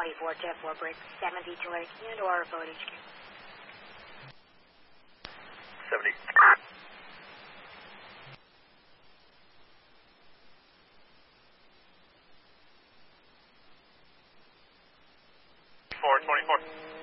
24, 10-4, break 72, unit or boat HQ. 70. 24.